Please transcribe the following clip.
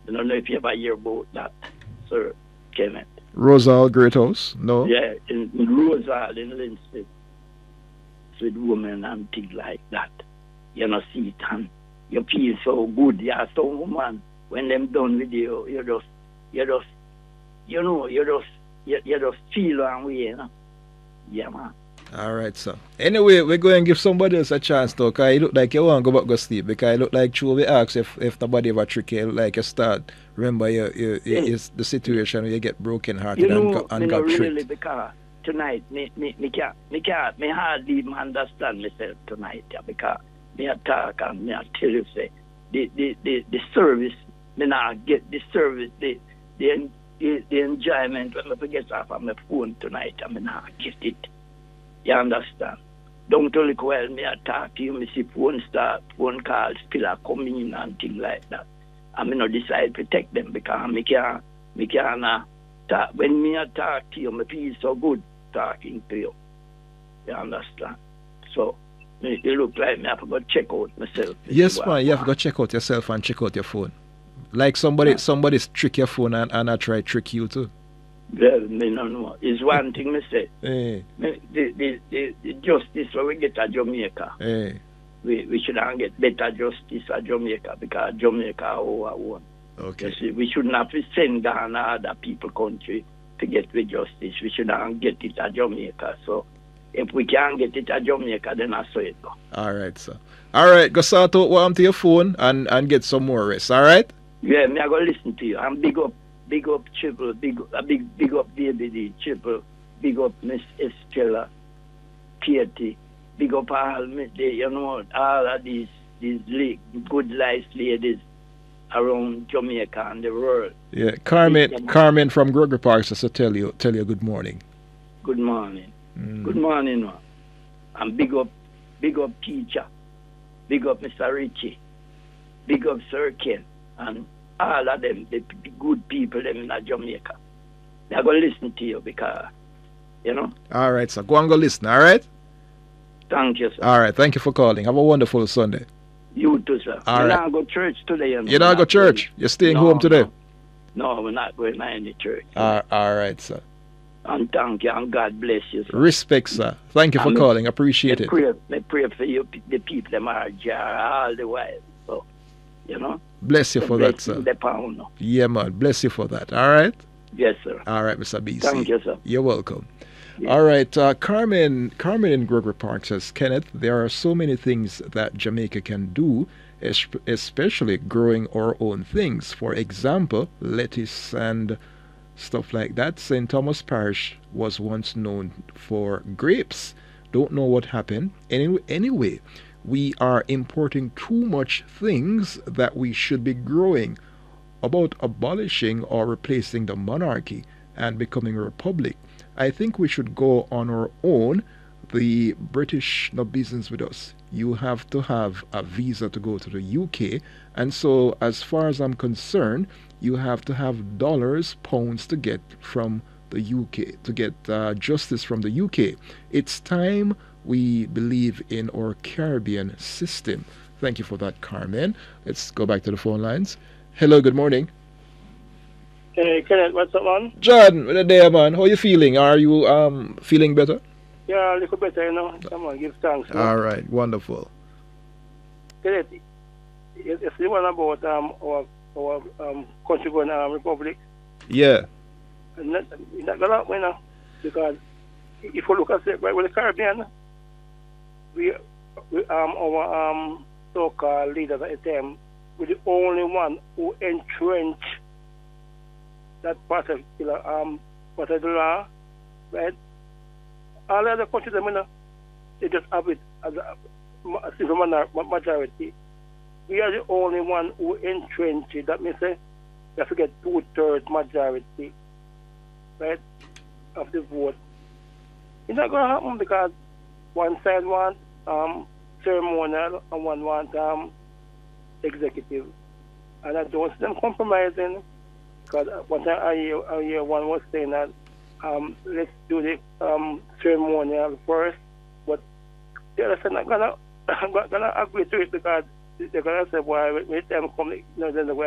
I don't know if you ever hear about that, Sir Kenneth. Rosal Great House? No? Yeah, in Rosal, in Linstead, with women and things like that. You know, see it and you feel so good. Yeah, so woman, when them done with you, you just, you just feel one way, you know. Yeah, man. All right, sir. Anyway, we're going to give somebody else a chance, though, because you look like you want to go back to sleep. Because you look like true, we ask if nobody ever trick you, like you start. Remember, it's the situation where you get broken hearted and got really, tricked. because tonight, me hardly even understand myself tonight, yeah, because me a talk and me a tell you, say, the service, me not get the service, the enjoyment when I forget off on my phone tonight, I me not get it. You understand? Don't look well, me a talk to you, me see phone calls still are coming in and things like that. I me not decide to take them because me can't talk. When me a talk to you, me feel so good talking to you. You understand? So, it look like me have to go check out myself. Yes, man, you have to go check out yourself and check out your phone. Like somebody's trick your phone and I try trick you too. Well, me no know. It's one thing me say. Hey. The justice when we get to Jamaica. Hey. We should get better justice at Jamaica because Jamaica our own. Okay. You see, we shouldn't have to send Ghana other people country to get the justice. We should get it at Jamaica. So if we can't get it at Jamaica, then I say it go. All right, sir. All right, go sort out what to your phone and get some more rest. All right? Yeah, me I go listen to you. And big up Triple, big up David Triple, big up Miss Estrella, Katie, big up all all of these good nice ladies around Jamaica and the world. Yeah, Carmen from Gregory Park says to tell you good morning. Good morning. Good morning, man. And big up teacher, big up Mr. Richie, big up Sir Ken, and all of them, the good people them in Jamaica. They're going to listen to you because, you know. All right, sir. Go and go listen, all right? Thank you, sir. All right, thank you for calling. Have a wonderful Sunday. You too, sir. All right. Not go to church today. You're not go to church? You're staying home today? No, we're not going to any church. All right, sir. And thank you, and God bless you, sir. Respect, sir. Thank you for calling. Appreciate it. I pray for you, the people that are jar all the while. So, you know. Bless you for that, sir. Yeah, man. Bless you for that. All right? Yes, sir. All right, Mr. BC. Thank you, sir. You're welcome. Yeah. All right. Carmen in Gregory Park says, Kenneth, there are so many things that Jamaica can do, especially growing our own things. For example, lettuce and stuff like that. St. Thomas Parish was once known for grapes. Don't know what happened. Anyway, we are importing too much things that we should be growing. About abolishing or replacing the monarchy and becoming a republic, I think we should go on our own. The British no business with us. You have to have a visa to go to the UK, and so as far as I'm concerned, you have to have dollars, pounds to get from the UK, to get justice from the UK. It's time we believe in our Caribbean system. Thank you for that, Carmen. Let's go back to the phone lines. Hello, good morning. Hey, Kenneth, what's up, man? John, good day, man. How are you feeling? Are you feeling better? Yeah, a little better, you know. Come on, give thanks. All right, wonderful. Kenneth, if you want about our country going republic. Yeah. Not gonna win, because if you look at it, right with the Caribbean, we our so-called leaders at the time were the only one who entrenched that part of the law, right? All other countries, they just have it as a simple majority. We are the only one who entrenched it. That means you have to get 2/3 majority, right, of the vote. It's not going to happen because one side wants ceremonial and one wants executive. And I don't see them compromising, because one time I hear one was saying that let's do the ceremonial first, but the other side not gonna agree to it, because they're gonna say, well, when the time comes, then they're